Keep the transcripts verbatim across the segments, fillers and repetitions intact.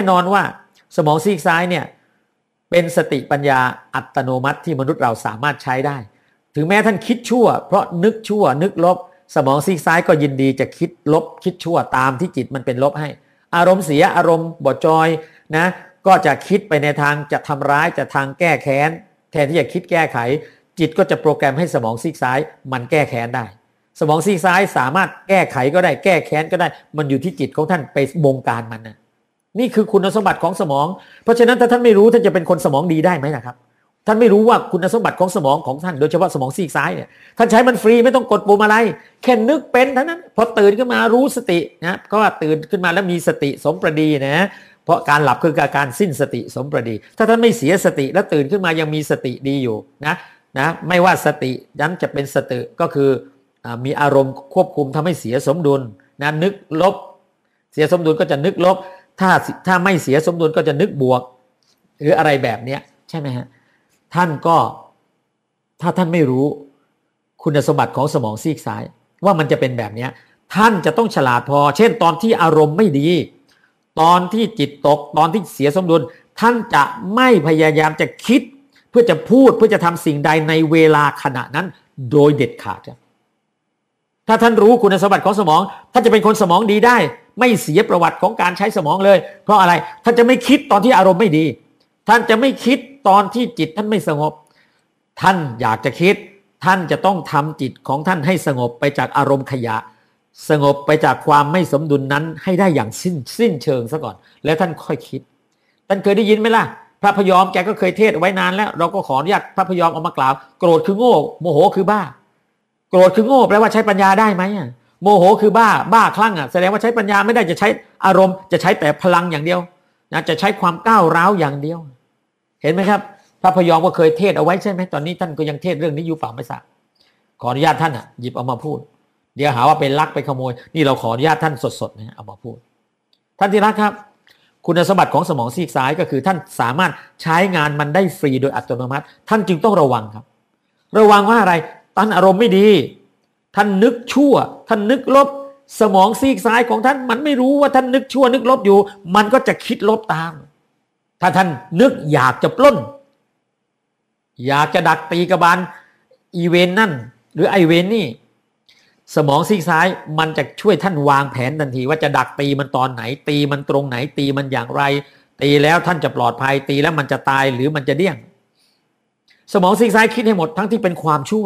นอนว่าสมองซีกซ้ายเนี่ยเป็นสติปัญญาอัตโนมัติที่มนุษย์เราสามารถใช้ได้ถึงแม้ท่านคิดชั่วเพราะนึกชั่วนึกลบสมองซีกซ้ายก็ยินดีจะคิดลบคิดชั่วตามที่จิตมันเป็นลบให้อารมณ์เสียอารมณ์บดจอยนะก็จะคิดไปในทางจะทำร้ายจะทางแก้แค้นแทนที่จะคิดแก้ไขจิตก็จะโปรแกรมให้สมองซีกซ้ายมันแก้แค้นได้สมองซีกซ้ายสามารถแก้ไขก็ได้แก้แค้นก็ได้มันอยู่ที่จิตของท่านไปบงการมันนะนี่คือคุณสมบัติของสมองเพราะฉะนั้นถ้าท่านไม่รู้ท่านจะเป็นคนสมองดีได้ไหมล่ะครับท่านไม่รู้ว่าคุณสมบัติของสมองของท่านโดยเฉพาะสมองซีกซ้ายเนี่ยท่านใช้มันฟรีไม่ต้องกดปุ่มอะไรแค่นึกเป็นเท่านั้นพอตื่นขึ้นมารู้สตินะก็ว่าตื่นขึ้นมาแล้วมีสติสมประดีนะเพราะการหลับคือการสิ้นสติสมประดีถ้าท่านไม่เสียสติแล้วตื่นขึ้นมายังมีสติดีอยู่นะนะไม่ว่าสตินั้นจะเป็นสติก็คือมีอารมณ์ควบคุมทำให้เสียสมดุลนะนึกลบเสียสมดุลก็จะนึกลบถ้าถ้าไม่เสียสมดุลก็จะนึกบวกหรืออะไรแบบนี้ใช่ไหมฮะท่านก็ถ้าท่านไม่รู้คุณสมบัติของสมองซีกซ้ายว่ามันจะเป็นแบบนี้ท่านจะต้องฉลาดพอเช่นตอนที่อารมณ์ไม่ดีตอนที่จิตตกตอนที่เสียสมดุลท่านจะไม่พยายามจะคิดเพื่อจะพูดเพื่อจะทำสิ่งใดในเวลาขณะนั้นโดยเด็ดขาดถ้าท่านรู้คุณสมบัติของสมองท่านจะเป็นคนสมองดีได้ไม่เสียประวัติของการใช้สมองเลยเพราะอะไรท่านจะไม่คิดตอนที่อารมณ์ไม่ดีท่านจะไม่คิดตอนที่จิตท่านไม่สงบท่านอยากจะคิดท่านจะต้องทำจิตของท่านให้สงบไปจากอารมณ์ขยะสงบไปจากความไม่สมดุลนั้นให้ได้อย่างสิ้นสิ้นเชิงซะก่อนแล้วท่านค่อยคิดท่านเคยได้ยินไหมล่ะพระพยอมแกก็เคยเทศไว้นานแล้วเราก็ขออนุญาตพระพยอมเอามากล่าวโกรธคือโง่โมโหคือบ้าโกรธคือโง่แปลว่าใช้ปัญญาได้ไหมโมโหคือบ้าบ้าคลั่งอ่ะแสดงว่าใช้ปัญญาไม่ได้จะใช้อารมณ์จะใช้แต่พลังอย่างเดียวนะจะใช้ความก้าวร้าวอย่างเดียวเห็นไหมครับพระพยอมก็เคยเทศเอาไว้ใช่ไหมตอนนี้ท่านก็ยังเทศเรื่องนี้อยู่ฝ่าไม่ทราบขออนุญาตท่านอ่ะหยิบเอามาพูดเดี๋ยวหาว่าเป็นลักไปขโมยนี่เราขออนุญาตท่านสดๆนะเอามาพูดท่านที่รักครับคุณสมบัติของสมองซีกซ้ายก็คือท่านสามารถใช้งานมันได้ฟรีโดยอัตโนมัติท่านจึงต้องระวังครับระวังว่าอะไรท่านอารมณ์ไม่ดีท่านนึกชั่วท่านนึกลบสมองซีกซ้ายของท่านมันไม่รู้ว่าท่านนึกชั่วนึกลบอยู่มันก็จะคิดลบตามถ้าท่านนึกอยากจะปล้นอยากจะดักตีกบาลอีเวนนั่นหรือไอเวนนี่สมองซีกซ้ายมันจะช่วยท่านวางแผนทันทีว่าจะดักตีมันตอนไหนตีมันตรงไหนตีมันอย่างไรตีแล้วท่านจะปลอดภัยตีแล้วมันจะตายหรือมันจะเดี้ยงสมองซีกซ้ายคิดให้หมดทั้งที่เป็นความชั่ว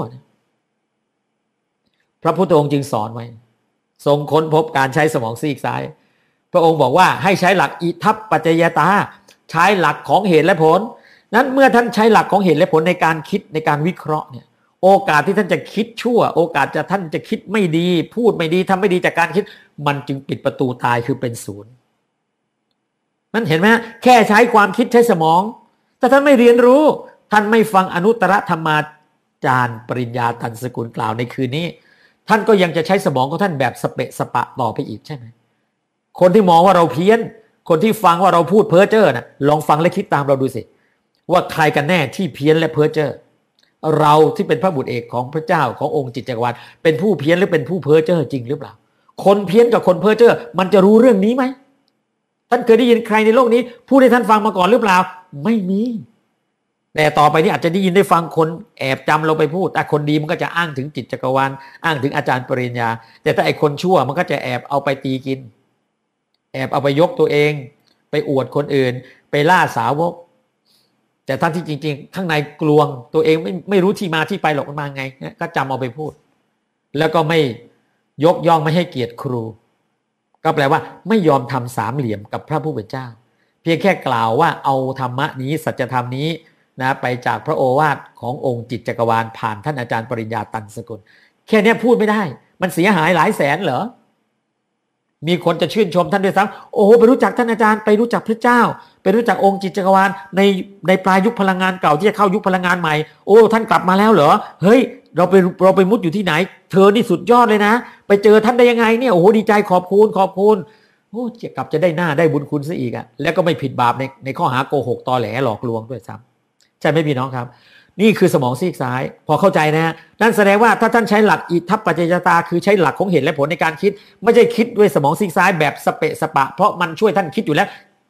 พระพุทธองค์จึงสอนไว้ทรงค้นพบการใช้สมองซีกซ้ายพระองค์บอกว่าให้ใช้หลักอิทัปปัจจยตาใช้หลักของเหตุและผลนั้นเมื่อท่านใช้หลักของเหตุและผลในการคิดในการวิเคราะห์เนี่ยโอกาสที่ท่านจะคิดชั่วโอกาสจะท่านจะคิดไม่ดีพูดไม่ดีทำไม่ดีจากการคิดมันจึงปิดประตูตายคือเป็นศูนย์นั่นเห็นไหมแค่ใช้ความคิดใช้สมองแต่ท่านไม่เรียนรู้ท่านไม่ฟังอนุตตรธรรมาจารย์ปริญญาตันสกุลกล่าวในคืนนี้ท่านก็ยังจะใช้สมองของท่านแบบสเปะสปะต่อไปอีกใช่ไหมคนที่มองว่าเราเพี้ยนคนที่ฟังว่าเราพูดเพ้อเจ้อน่ะลองฟังและคิดตามเราดูสิว่าใครกันแน่ที่เพี้ยนและเพ้อเจ้อเราที่เป็นพระบุตรเอกของพระเจ้าขององค์จิตจักรวาลเป็นผู้เพี้ยนหรือเป็นผู้เพ้อเจ้อจริงหรือเปล่าคนเพี้ยนกับคนเพ้อเจ้อมันจะรู้เรื่องนี้ไหมท่านเคยได้ยินใครในโลกนี้พูดให้ท่านฟังมาก่อนหรือเปล่าไม่มีแต่ต่อไปนี้อาจจะได้ยินได้ฟังคนแอบจำเราไปพูดแต่คนดีมันก็จะอ้างถึงจิตจักรวาลอ้างถึงอาจารย์ปริญญาแต่ถ้าไอ้คนชั่วมันก็จะแอบเอาไปตีกินแอบเอาไปยกตัวเองไปอวดคนอื่นไปล่าสาวกแต่ท่านที่จริงๆข้างในกลวงตัวเองไม่ไม่รู้ที่มาที่ไปหรอกมันมาไงก็จำเอาไปพูดแล้วก็ไม่ยกย่องไม่ให้เกียรติครูก็แปลว่าไม่ยอมทำสามเหลี่ยมกับพระผู้เป็นเจ้าเพียงแค่กล่าวว่าเอาธรรมะนี้สัจธรรมนี้นะไปจากพระโอวาทขององค์จิตจักรวาลผ่านท่านอาจารย์ปริญญาตันสกุลแค่นี้พูดไม่ได้มันเสียหายหลายแสนเหรอมีคนจะชื่นชมท่านด้วยซ้ำโอ้โหไปรู้จักท่านอาจารย์ไปรู้จักพระเจ้าไปรู้จักองค์จิตจักรวาลในในปลายยุคพลังงานเก่าที่จะเข้ายุคพลังงานใหม่โอ้ท่านกลับมาแล้วเหรอเฮ้ยเราไปเราไปมุดอยู่ที่ไหนเธอนี่สุดยอดเลยนะไปเจอท่านได้ยังไงเนี่ยโอ้โหดีใจขอบคุณขอบคุณโอ้จะกลับจะได้หน้าได้บุญคุณซะอีกอ่ะแล้วก็ไม่ผิดบาปในในข้อหาโกหกตอแหลหลอกลวงด้วยซ้ำใช่ไหมพี่น้องครับนี่คือสมองซีกซ้ายพอเข้าใจนะนั่นแสดงว่าถ้าท่านใช้หลักอิทัปปัจจยตาคือใช้หลักของเหตุและผลในการคิดไม่ใช่คิดด้วยสมองซีกซ้ายแบบสเปะสปะเพราะมันช่วยท่านคิดอยู่แล้ว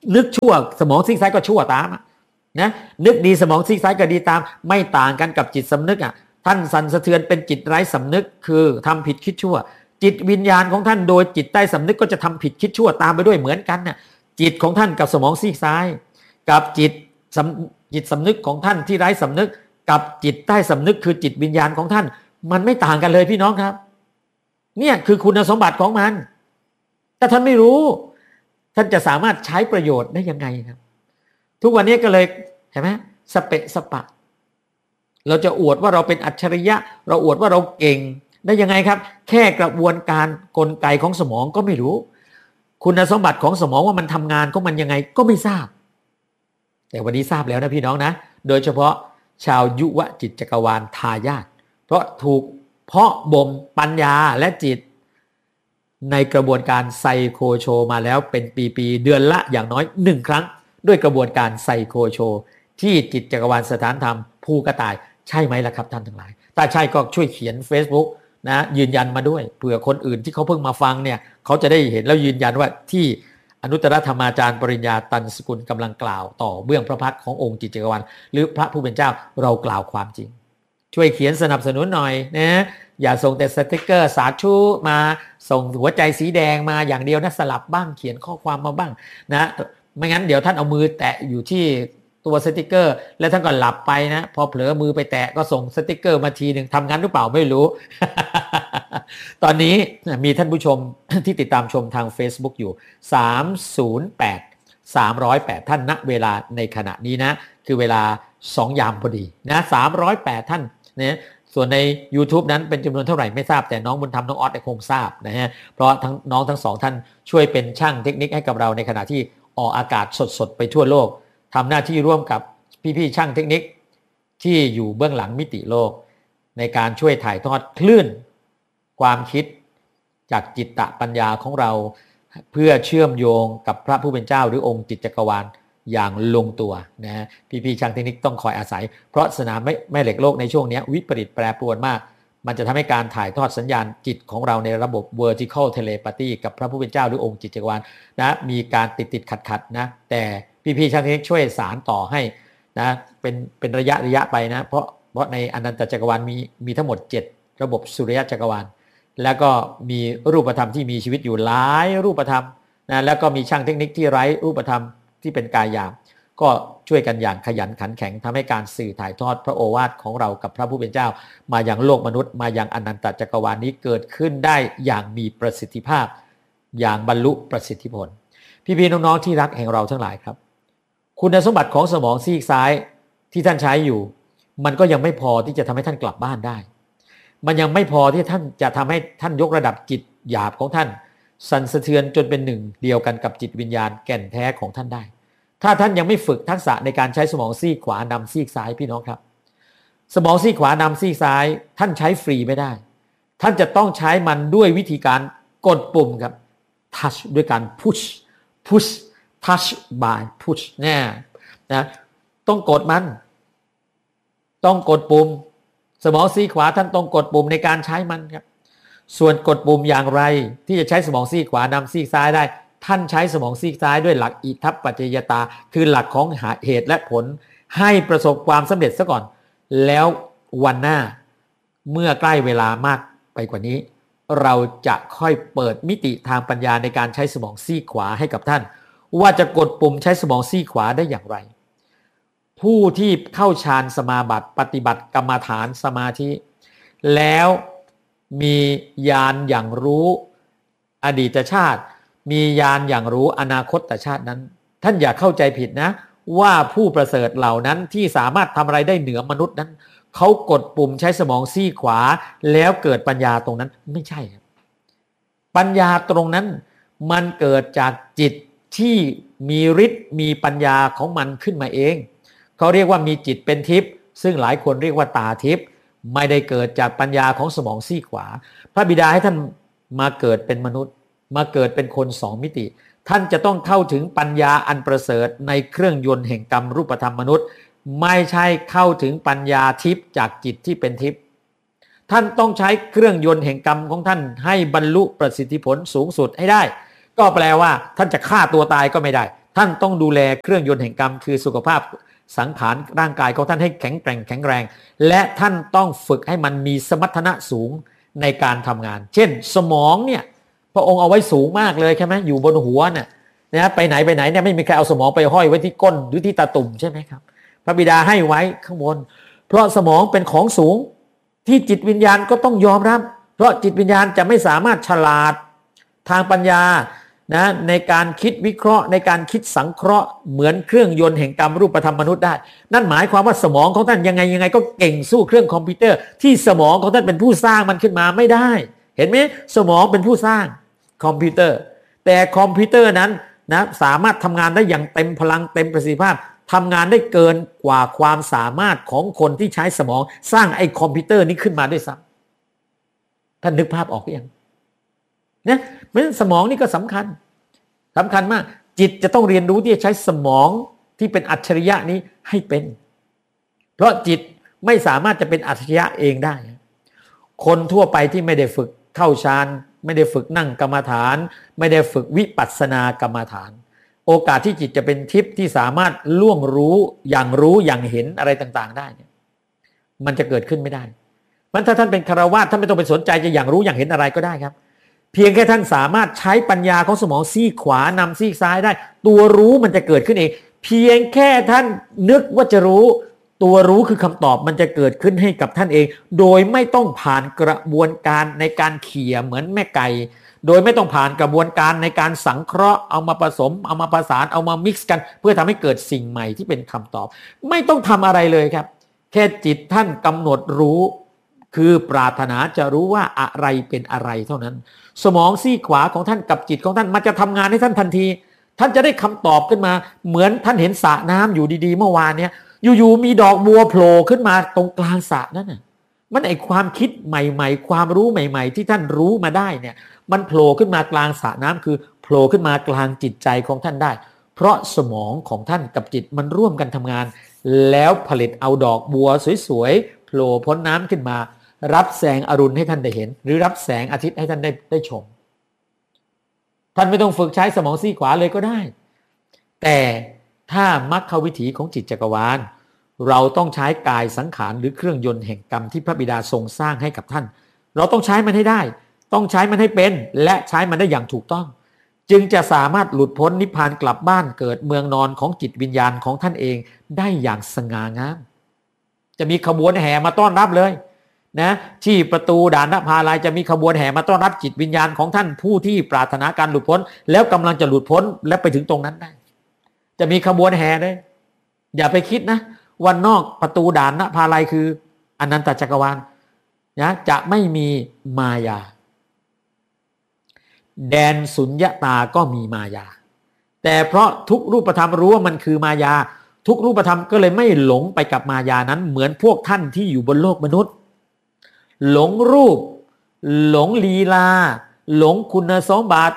นึกชั่วสมองซีกซ้ายก็ชั่วตามนะนึกดีสมองซีกซ้ายก็ดีตามไม่ต่างกันกับจิตสำนึกอ่ะท่านสั่นสะเทือนเป็นจิตไร้สำนึกคือทำผิดคิดชั่วจิตวิญญาณของท่านโดยจิตใต้สำนึกก็จะทำผิดคิดชั่วตามไปด้วยเหมือนกันน่ะจิตของท่านกับสมองซีกซ้ายกับจิตสำจิตสำนึกของท่านที่ไร้สำนึกกับจิตใต้สำนึกคือจิตวิญญาณของท่านมันไม่ต่างกันเลยพี่น้องครับเนี่ยคือคุณสมบัติของมันแต่ท่านไม่รู้ท่านจะสามารถใช้ประโยชน์ได้ยังไงครับทุกวันนี้ก็เลยเห็นไหมสเปะสปะเราจะอวดว่าเราเป็นอัจฉริยะเราอวดว่าเราเก่งได้ยังไงครับแค่กระบวนการกลไกของสมองก็ไม่รู้คุณสมบัติของสมองว่ามันทำงานของมันยังไงก็ไม่ทราบแต่วันนี้ทราบแล้วนะพี่น้องนะโดยเฉพาะชาวยุวจิตจักรวาลทายาทเพราะถูกเพาะบ่มปัญญาและจิตในกระบวนการไซโคโชมาแล้วเป็นปีๆเดือนละอย่างน้อยหนึ่งครั้งด้วยกระบวนการไซโคโชที่จิตจักรวาลสถานธรรมภูกระต่ายใช่ไหมล่ะครับท่านทั้งหลายถ้าใช่ก็ช่วยเขียน Facebook นะยืนยันมาด้วยเผื่อคนอื่นที่เขาเพิ่งมาฟังเนี่ยเขาจะได้เห็นแล้วยืนยันว่าที่อนุตตรธรรมาจารย์ปริญญาตันสกุลกำลังกล่าวต่อเบื้องพระพักตร์ขององค์จิตจักรวาลหรือพระผู้เป็นเจ้าเรากล่าวความจริงช่วยเขียนสนับสนุนหน่อยนะอย่าส่งแต่สติกเกอร์สาธุมาส่งหัวใจสีแดงมาอย่างเดียวนะสลับบ้างเขียนข้อความมาบ้างนะไม่งั้นเดี๋ยวท่านเอามือแตะอยู่ที่ตัวสติกเกอร์แล้วท่านก็หลับไปนะพอเผลอมือไปแตะก็ส่งสติกเกอร์มาทีหนึ่งทำงั้นหรือเปล่าไม่รู้ ตอนนี้มีท่านผู้ชมที่ติดตามชมทาง Facebook อยู่สามศูนย์แปด สามศูนย์แปดท่านณเวลาในขณะนี้นะคือเวลาสองยามพอดีนะสามศูนย์แปดท่านนะส่วนใน YouTube นั้นเป็นจำนวนเท่าไหร่ไม่ทราบแต่น้องบุญธรรมน้องออสคงทราบนะฮะเพราะทั้งน้องทั้งสองท่านช่วยเป็นช่างเทคนิคให้กับเราในขณะที่ออกอากาศสดๆไปทั่วโลกทำหน้าที่ร่วมกับพี่ๆช่างเทคนิคที่อยู่เบื้องหลังมิติโลกในการช่วยถ่ายทอดคลื่นความคิดจากจิตตปัญญาของเราเพื่อเชื่อมโยงกับพระผู้เป็นเจ้าหรือองค์จิตจักรวาลอย่างลงตัวนะฮะพี่ๆช่างเทคนิคต้องคอยอาศัยเพราะสนามแม่เหล็กโลกในช่วงนี้วิปริตแปรปรวนมากมันจะทำให้การถ่ายทอดสัญญาณจิตของเราในระบบ vertical telepathy กับพระผู้เป็นเจ้าหรือองค์จิตจักรวาลนะมีการติดติดขัดขัดนะแต่พี่ๆช่างเทคนิคช่วยสารต่อให้นะเป็นเป็นระยะระยะไปนะเพราะเพราะในอนันตจักรวาลมีมีทั้งหมดเจ็ดระบบสุริยะจักรวาลแล้วก็มีรูปธรรมที่มีชีวิตอยู่หลายรูปธรรมนะแล้วก็มีช่างเทคนิคที่ไร้รูปธรรมที่เป็นกายหยาบก็ช่วยกันอย่างขยันขันแข็งทำให้การสื่อถ่ายทอดพระโอวาทของเรากับพระผู้เป็นเจ้ามาอย่างโลกมนุษย์มาอย่างอนันตจักรวาลนี้เกิดขึ้นได้อย่างมีประสิทธิภาพอย่างบรรลุประสิทธิผลพี่ๆน้องๆที่รักแห่งเราทั้งหลายครับคุณสมบัติของสมองซีกซ้ายที่ท่านใช้อยู่มันก็ยังไม่พอที่จะทำให้ท่านกลับบ้านได้มันยังไม่พอที่ท่านจะทำให้ท่านยกระดับจิตหยาบของท่านสั่นสะเทือนจนเป็นหนึ่งเดียวกันกับจิตวิญญาณแก่นแท้ของท่านได้ถ้าท่านยังไม่ฝึกทักษะในการใช้สมองซีกขวานำซีกซ้ายพี่น้องครับสมองซีกขวานำซีกซ้ายท่านใช้ฟรีไม่ได้ท่านจะต้องใช้มันด้วยวิธีการกดปุ่มครับ touch ด้วยการ push push touch by push เนี่ยนะต้องกดมันต้องกดปุ่มสมองซีกขวาท่านต้องกดปุ่มในการใช้มันครับส่วนกดปุ่มอย่างไรที่จะใช้สมองซีกขวานำซีกซ้ายได้ท่านใช้สมองซีกซ้ายด้วยหลักอิทัปปัจจยตาคือหลักของเหตุและผลให้ประสบความสำเร็จซะก่อนแล้ววันหน้าเมื่อใกล้เวลามากไปกว่านี้เราจะค่อยเปิดมิติทางปัญญาในการใช้สมองซีกขวาให้กับท่านว่าจะกดปุ่มใช้สมองซีกขวาได้อย่างไรผู้ที่เข้าฌานสมาบัติปฏิบัติกรรมฐานสมาธิแล้วมีญาณอย่างรู้อดีตชาติมีญาณอย่างรู้อนาคตชาตินั้นท่านอย่าเข้าใจผิดนะว่าผู้ประเสริฐเหล่านั้นที่สามารถทำอะไรได้เหนือมนุษย์นั้นเขากดปุ่มใช้สมองซีกขวาแล้วเกิดปัญญาตรงนั้นไม่ใช่ครับปัญญาตรงนั้นมันเกิดจากจิตที่มีฤทธิ์มีปัญญาของมันขึ้นมาเองเขาเรียกว่ามีจิตเป็นทิพย์ซึ่งหลายคนเรียกว่าตาทิพย์ไม่ได้เกิดจากปัญญาของสมองซีกขวาพระบิดาให้ท่านมาเกิดเป็นมนุษย์มาเกิดเป็นคนสองมิติท่านจะต้องเข้าถึงปัญญาอันประเสริฐในเครื่องยนต์แห่งกรรมรูปธรรมมนุษย์ไม่ใช่เข้าถึงปัญญาทิพย์จากจิตที่เป็นทิพย์ท่านต้องใช้เครื่องยนต์แห่งกรรมของท่านให้บรรลุประสิทธิผลสูงสุดให้ได้ก็แปลว่าท่านจะฆ่าตัวตายก็ไม่ได้ท่านต้องดูแลเครื่องยนต์แห่งกรรมคือสุขภาพสังขารร่างกายของท่านให้แข็งแกร่งแข็งแรงและท่านต้องฝึกให้มันมีสมรรถนะสูงในการทำงานเช่นสมองเนี่ยพระองค์เอาไว้สูงมากเลยใช่ไหมอยู่บนหัวเนี่ยนะไปไหนไปไหนเนี่ยไม่มีใครเอาสมองไปห้อยไว้ที่ก้นหรือที่ตาตุ่มใช่ไหมครับพระบิดาให้ไว้ข้างบนเพราะสมองเป็นของสูงที่จิตวิญญาณก็ต้องยอมรับเพราะจิตวิญญาณจะไม่สามารถฉลาดทางปัญญานะในการคิดวิเคราะห์ในการคิดสังเคราะห์เหมือนเครื่องยนต์แห่งกรรมรูปธรรมมนุษย์ได้นั่นหมายความว่าสมองของท่านยังไงยังไงก็เก่งสู้เครื่องคอมพิวเตอร์ที่สมองของท่านเป็นผู้สร้างมันขึ้นมาไม่ได้เห็นไหมสมองเป็นผู้สร้างคอมพิวเตอร์แต่คอมพิวเตอร์นั้นนะสามารถทำงานได้อย่างเต็มพลังเต็มประสิทธิภาพทำงานได้เกินกว่าความสามารถของคนที่ใช้สมองสร้างไอ้คอมพิวเตอร์นี้ขึ้นมาด้วยซ้ำท่านนึกภาพออกหรือยังเนี่ยเพราะฉะนั้นสมองนี่ก็สำคัญสำคัญมากจิตจะต้องเรียนรู้ที่จะใช้สมองที่เป็นอัจฉริยะนี้ให้เป็นเพราะจิตไม่สามารถจะเป็นอัจฉริยะเองได้คนทั่วไปที่ไม่ได้ฝึกเข้าฌานไม่ได้ฝึกนั่งกรรมฐานไม่ได้ฝึกวิปัสสนากรรมฐานโอกาสที่จิตจะเป็นทิพย์ที่สามารถล่วงรู้อย่างรู้อย่างเห็นอะไรต่างๆได้เนี่ยมันจะเกิดขึ้นไม่ได้มันถ้าท่านเป็นฆราวาสท่านไม่ต้องไปสนใจจะอย่างรู้อย่างเห็นอะไรก็ได้ครับเพียงแค่ท่านสามารถใช้ปัญญาของสมองซีกขวานำซีกซ้ายได้ตัวรู้มันจะเกิดขึ้นเองเพียงแค่ท่านนึกว่าจะรู้ตัวรู้คือคำตอบมันจะเกิดขึ้นให้กับท่านเองโดยไม่ต้องผ่านกระบวนการในการเขี่ยเหมือนแม่ไก่โดยไม่ต้องผ่านกระบวนการในการสังเคราะห์เอามาผสมเอามาประสานเอามามิกซ์กันเพื่อทำให้เกิดสิ่งใหม่ที่เป็นคำตอบไม่ต้องทำอะไรเลยครับแค่จิตท่านกำหนดรู้คือปรารถนาจะรู้ว่าอะไรเป็นอะไรเท่านั้นสมองซีกขวาของท่านกับจิตของท่านมันจะทำงานให้ท่านทันทีท่านจะได้คำตอบขึ้นมาเหมือนท่านเห็นสระน้ำอยู่ดีๆเมื่อวานเนี้ยอยู่ๆมีดอกบัวโผล่ขึ้นมาตรงกลางสระนั่นน่ะมันไอความคิดใหม่ๆความรู้ใหม่ๆที่ท่านรู้มาได้เนี่ยมันโผล่ขึ้นมากลางสระน้ำคือโผล่ขึ้นมากลางจิตใจของท่านได้เพราะสมองของท่านกับจิตมันร่วมกันทำงานแล้วผลิตเอาดอกบัวสวยๆโผล่พ้นน้ำขึ้นมารับแสงอรุณให้ท่านได้เห็นหรือรับแสงอาทิตย์ให้ท่านได้ได้ชมท่านไม่ต้องฝึกใช้สมองซีกขวาเลยก็ได้แต่ถ้ามรรควิถีของจิตจักรวาลเราต้องใช้กายสังขารหรือเครื่องยนต์แห่งกรรมที่พระบิดาทรงสร้างให้กับท่านเราต้องใช้มันให้ได้ต้องใช้มันให้เป็นและใช้มันได้อย่างถูกต้องจึงจะสามารถหลุดพ้นนิพพานกลับบ้านเกิดเมืองนอนของจิตวิญญาณของท่านเองได้อย่างสง่างามจะมีขบวนแห่มาต้อนรับเลยนะที่ประตูด่านนภาลัยจะมีขบวนแห่มาต้อนรับจิตวิญญาณของท่านผู้ที่ปรารถนาการหลุดพ้นแล้วกำลังจะหลุดพ้นและไปถึงตรงนั้นได้จะมีขบวนแห่เลยอย่าไปคิดนะวันนอกประตูด่านนภาลัยคืออนันตจักรวาลนะจะไม่มีมายาแดนสุญญตาก็มีมายาแต่เพราะทุกรูปธรรมรู้ว่ามันคือมายาทุกรูปธรรมก็เลยไม่หลงไปกับมายานั้นเหมือนพวกท่านที่อยู่บนโลกมนุษย์หลงรูปหลงลีลาหลงคุณสมบัติ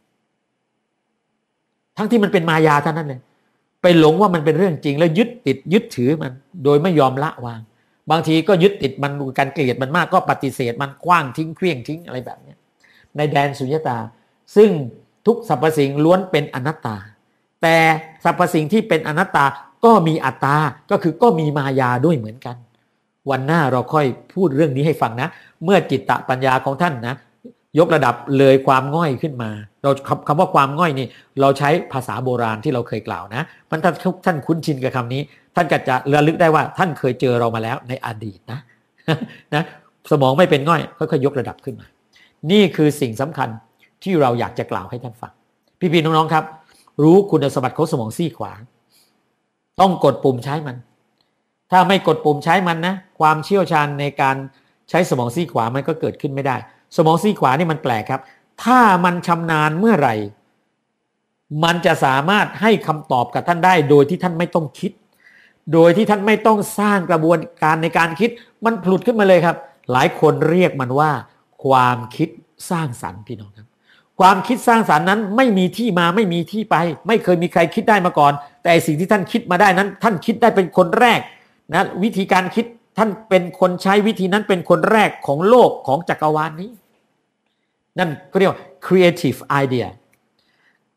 ทั้งที่มันเป็นมายาเท่านั้นเลยไปหลงว่ามันเป็นเรื่องจริงแล้วยึดติดยึดถือมันโดยไม่ยอมละวางบางทีก็ยึดติดมันการเกลียดมันมากก็ปฏิเสธมันคว้างทิ้งเคลี้ยงทิ้งอะไรแบบนี้ในแดนสุญญตาซึ่งทุกสรรพสิ่งล้วนเป็นอนัตตาแต่สรรพสิ่งที่เป็นอนัตตาก็มีอัตตาก็คือก็มีมายาด้วยเหมือนกันวันหน้าเราค่อยพูดเรื่องนี้ให้ฟังนะเมื่อจิตตปัญญาของท่านนะยกระดับเลยความง่อยขึ้นมาเราคำว่าความง่อยนี่เราใช้ภาษาโบราณที่เราเคยกล่าวนะมันถ้าท่านคุ้นชินกับคำนี้ท่านก็จะระลึกได้ว่าท่านเคยเจอเรามาแล้วในอดีตนะนะสมองไม่เป็นง่อยค่อยๆยกระดับขึ้นมานี่คือสิ่งสำคัญที่เราอยากจะกล่าวให้ท่านฟังพี่ๆน้องๆครับรู้คุณสมบัติของสมองซีกขวาต้องกดปุ่มใช้มันถ้าไม่กดปุ่มใช้มันนะความเชี่ยวชาญในการใช้สมองซีกขวามันก็เกิดขึ้นไม่ได้สมองซีกขวานี่มันแปลกครับถ้ามันชำนาญเมื่อไหร่มันจะสามารถให้คำตอบกับท่านได้โดยที่ท่านไม่ต้องคิดโดยที่ท่านไม่ต้องสร้างกระบวนการในการคิดมันผลุดขึ้นมาเลยครับหลายคนเรียกมันว่าความคิดสร้างสรรค์พี่น้องครับความคิดสร้างสรรค์นั้นไม่มีที่มาไม่มีที่ไปไม่เคยมีใครคิดได้มาก่อนแต่สิ่งที่ท่านคิดมาได้นั้นท่านคิดได้เป็นคนแรกนะวิธีการคิดท่านเป็นคนใช้วิธีนั้นเป็นคนแรกของโลกของจักรวาลนี้นั่นก็เรียกว่า creative idea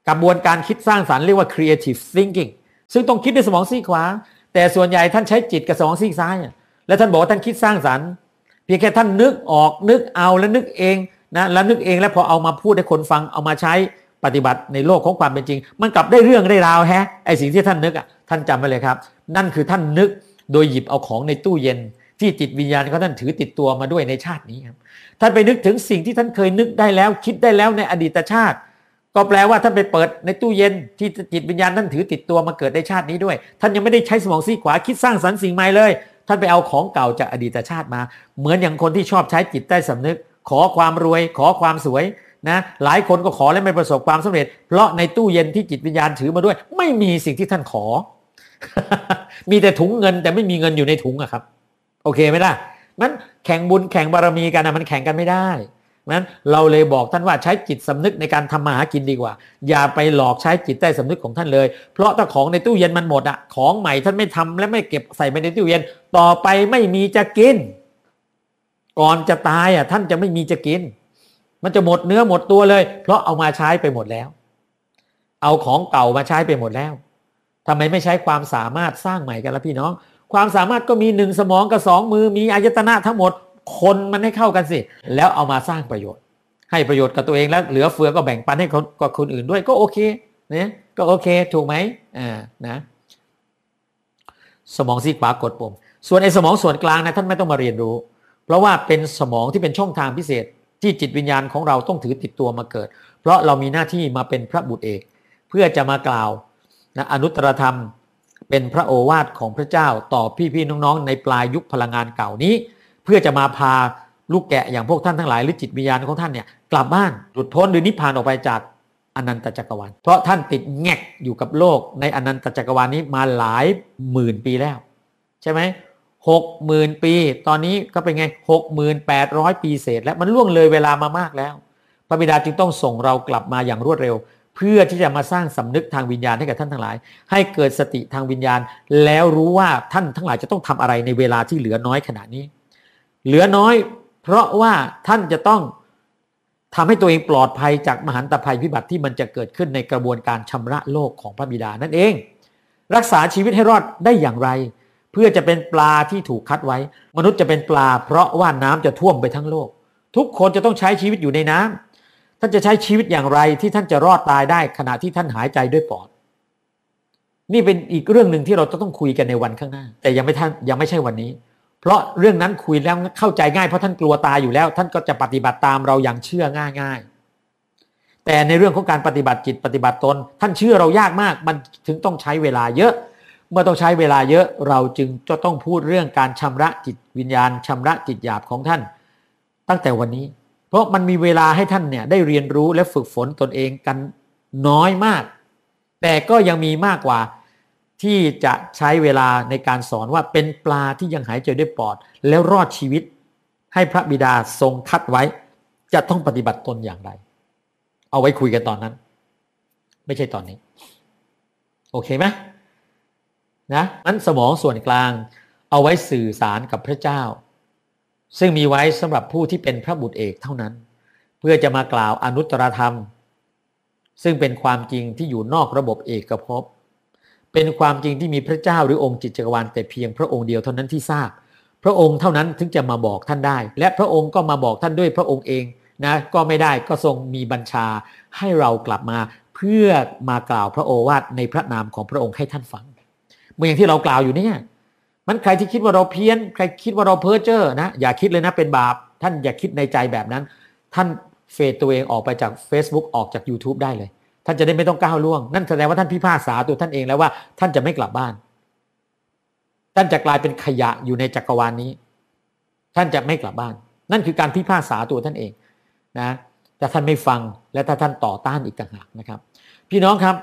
กระบวนการคิดสร้างสรรค์เรียกว่า creative thinking ซึ่งต้องคิดด้วยสมองซีกขวาแต่ส่วนใหญ่ท่านใช้จิตกับสมองซีกซ้ายและท่านบอกว่าท่านคิดสร้างสรรค์เพียงแค่ท่านนึกออกนึกเอาแล้วนึกเองนะแล้วนึกเองแล้วพอเอามาพูดให้คนฟังเอามาใช้ปฏิบัติในโลกของความเป็นจริงมันกลับได้เรื่องได้ราวแฮะไอสิ่งที่ท่านนึกอ่ะท่านจำไว้เลยครับนั่นคือท่านนึกโดยหยิบเอาของในตู้เย็นที่จิตวิญญาณของท่านถือติดตัวมาด้วยในชาตินี้ครับท่านไปนึกถึงสิ่งที่ท่านเคยนึกได้แล้วคิดได้แล้วในอดีตชาติก็แปลว่าท่านไปเปิดในตู้เย็นที่จิตวิญญาณท่านถือติดตัวมาเกิดในชาตินี้ด้วยท่านยังไม่ได้ใช้สมองซีกขวาคิดสร้างสรรค์สิ่งใหม่เลยท่านไปเอาของเก่าจากอดีตชาติมาเหมือนอย่างคนที่ชอบใช้จิตใต้สำนึกขอความรวยขอความสวยนะหลายคนก็ขอและไม่ประสบความสำเร็จเพราะในตู้เย็นที่จิตวิญญาณถือมาด้วยไม่มีสิ่งที่ท่านขอ มีแต่ถุงเงินแต่ไม่มีเงินอยู่ในถุงอะครับโอเคไหมล่ะนั้นแข่งบุญแข่งบารมีกันนะมันแข่งกันไม่ได้นั้นเราเลยบอกท่านว่าใช้จิตสำนึกในการทำมาหากินดีกว่าอย่าไปหลอกใช้จิตใต้สำนึกของท่านเลยเพราะถ้าของในตู้เย็นมันหมดอะของใหม่ท่านไม่ทำและไม่เก็บใส่ไปในตู้เย็นต่อไปไม่มีจะกินก่อนจะตายอะท่านจะไม่มีจะกินมันจะหมดเนื้อหมดตัวเลยเพราะเอามาใช้ไปหมดแล้วเอาของเก่ามาใช้ไปหมดแล้วทำไมไม่ใช้ความสามารถสร้างใหม่กันล่ะพี่น้องความสามารถก็มีหนึ่งสมองกับสองมือมีอายตนะทั้งหมดคนมันให้เข้ากันสิแล้วเอามาสร้างประโยชน์ให้ประโยชน์กับตัวเองแล้วเหลือเฟือก็แบ่งปันให้กับคนอื่นด้วยก็โอเคนะก็โอเคถูกไหมอ่านะสมองซีกขวากดปุ่มส่วนไอ้สมองส่วนกลางนะท่านไม่ต้องมาเรียนรู้เพราะว่าเป็นสมองที่เป็นช่องทางพิเศษที่จิตวิญญาณของเราต้องถือติดตัวมาเกิดเพราะเรามีหน้าที่มาเป็นพระบุตรเอกเพื่อจะมากล่าวนะอนุตตรธรรมเป็นพระโอวาทของพระเจ้าต่อพี่ๆน้องๆในปลายยุคพลังงานเก่านี้เพื่อจะมาพาลูกแกะอย่างพวกท่านทั้งหลายหรือจิตวิญญาณของท่านเนี่ยกลับบ้านหลุดพ้นหรือนิพพานออกไปจากอนันตจักรวาลเพราะท่านติดแงกอยู่กับโลกในอนันตจักรวาลนี้มาหลายหมื่นปีแล้วใช่ไหมหกหมื่นปีตอนนี้ก็เป็นไงหกหมื่นแปดร้อยปีเศษแล้วมันล่วงเลยเวลามามากแล้วพระบิดาจึงต้องส่งเรากลับมาอย่างรวดเร็วเพื่อที่จะมาสร้างสำนึกทางวิญญาณให้กับท่านทั้งหลายให้เกิดสติทางวิญญาณแล้วรู้ว่าท่านทั้งหลายจะต้องทำอะไรในเวลาที่เหลือน้อยขณะนี้เหลือน้อยเพราะว่าท่านจะต้องทำให้ตัวเองปลอดภัยจากมหันตภัยพิบัติที่มันจะเกิดขึ้นในกระบวนการชำระโลกของพระบิดานั่นเองรักษาชีวิตให้รอดได้อย่างไรเพื่อจะเป็นปลาที่ถูกคัดไว้มนุษย์จะเป็นปลาเพราะว่าน้ำจะท่วมไปทั้งโลกทุกคนจะต้องใช้ชีวิตอยู่ในน้ำท่านจะใช้ชีวิตอย่างไรที่ท่านจะรอดตายได้ขณะที่ท่านหายใจด้วยปอดนี่เป็นอีกเรื่องหนึ่งที่เราจะต้องคุยกันในวันข้างหน้าแต่ยังไม่ท่านยังไม่ใช่วันนี้เพราะเรื่องนั้นคุยแล้วเข้าใจง่ายเพราะท่านกลัวตายอยู่แล้วท่านก็จะปฏิบัติตามเราอย่างเชื่อง่ายๆแต่ในเรื่องของการปฏิบัติจิตปฏิบัติตนท่านเชื่อเรายากมากมันถึงต้องใช้เวลาเยอะเมื่อต้องใช้เวลาเยอะเราจึงจะต้องพูดเรื่องการชำระจิตวิญญาณชำระจิตหยาบของท่านตั้งแต่วันนี้เพราะมันมีเวลาให้ท่านเนี่ยได้เรียนรู้และฝึกฝนตนเองกันน้อยมากแต่ก็ยังมีมากกว่าที่จะใช้เวลาในการสอนว่าเป็นปลาที่ยังหายใจด้วยปอดแล้วรอดชีวิตให้พระบิดาทรงคัดไว้จะต้องปฏิบัติตนอย่างไรเอาไว้คุยกันตอนนั้นไม่ใช่ตอนนี้โอเคไหมนะนั้นสมองส่วนกลางเอาไว้สื่อสารกับพระเจ้าซึ่งมีไว้สำหรับผู้ที่เป็นพระบุตรเอกเท่านั้นเพื่อจะมากล่าวอนุตตรธรรมซึ่งเป็นความจริงที่อยู่นอกระบบเอกภพเป็นความจริงที่มีพระเจ้าหรือองค์จิตจักรวาลแต่เพียงพระองค์เดียวเท่านั้นที่ทราบพระองค์เท่านั้นถึงจะมาบอกท่านได้และพระองค์ก็มาบอกท่านด้วยพระองค์เองนะก็ไม่ได้ก็ทรงมีบัญชาให้เรากลับมาเพื่อมากล่าวพระโอวาทในพระนามของพระองค์ให้ท่านฟังเหมือนอย่างที่เรากล่าวอยู่เนี่ยมันใครที่คิดว่าเราเพี้ยนใครคิดว่าเราเพ้อเจ้อนะอย่าคิดเลยนะเป็นบาปท่านอย่าคิดในใจแบบนั้นท่านเฟดตัวเองออกไปจาก Facebook ออกจาก YouTube ได้เลยท่านจะได้ไม่ต้องก้าวล่วงนั่นแสดงว่าท่านพิพากษาตัวท่านเองแล้วว่าท่านจะไม่กลับบ้านท่านจะกลายเป็นขยะอยู่ในจักรวาลนี้ท่านจะไม่กลับบ้านนั่นคือการพิพากษาตัวท่านเองนะแต่ท่านไม่ฟังและถ้าท่านต่อต้านอีกต่างหากนะครับพี่น้องครับ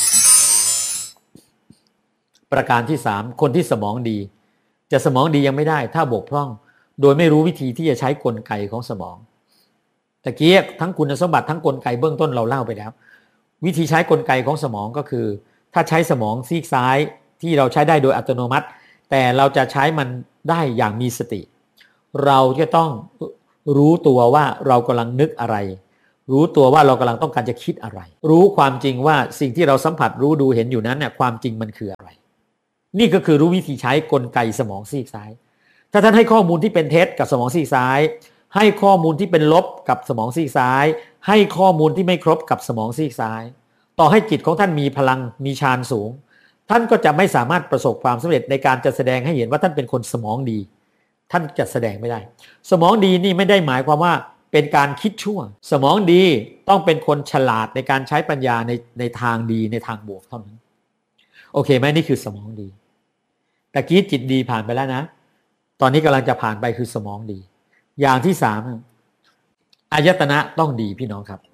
ประการที่สามคนที่สมองดีจะสมองดียังไม่ได้ถ้าบกพร่องโดยไม่รู้วิธีที่จะใช้กลไกของสมองตะเกียกทั้งคุณสมบัติทั้งกลไกเบื้องต้นเราเล่าไปแล้ววิธีใช้กลไกของสมองก็คือถ้าใช้สมองซีกซ้ายที่เราใช้ได้โดยอัตโนมัติแต่เราจะใช้มันได้อย่างมีสติเราจะต้องรู้ตัวว่าเรากำลังนึกอะไรรู้ตัวว่าเรากำลังต้องการจะคิดอะไรรู้ความจริงว่าสิ่งที่เราสัมผัสรู้ดูเห็นอยู่นั้นเนี่ยความจริงมันคืออะไรนี่ก็คือรู้วิธีใช้กลไกสมองซีกซ้ายถ้าท่านให้ข้อมูลที่เป็นเท็จกับสมองซีกซ้ายให้ข้อมูลที่เป็นลบกับสมองซีกซ้ายให้ข้อมูลที่ไม่ครบกับสมองซีกซ้ายต่อให้จิตของท่านมีพลังมีฌานสูงท่านก็จะไม่สามารถประสบความสำเร็จในการจะแสดงให้เห็นว่าท่านเป็นคนสมองดีท่านจะแสดงไม่ได้สมองดีนี่ไม่ได้หมายความว่าเป็นการคิดชั่วสมองดีต้องเป็นคนฉลาดในการใช้ปัญญาในในทางดีในทางบวกเท่านั้นโอเคไหมนี่คือสมองดีตะกี้จิตดีผ่านไปแล้วนะตอนนี้กำลังจะผ่านไปคือสมองดีอย่างที่สามอายตนะต้องดีพี่น้องครับ